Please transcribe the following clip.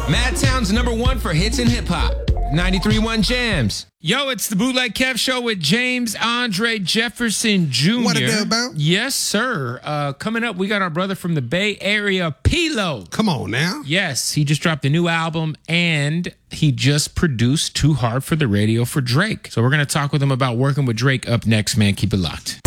Madtown's #1 for hits and hip hop. 93.1 Jams. Yo, it's the Bootleg Kev Show with James Andre Jefferson Jr. What it do, about? Yes, sir. Coming up, we got our brother from the Bay Area, P-Lo. Come on now. Yes, he just dropped a new album, and he just produced Too Hard for the Radio for Drake. So we're going to talk with him about working with Drake up next, man. Keep it locked.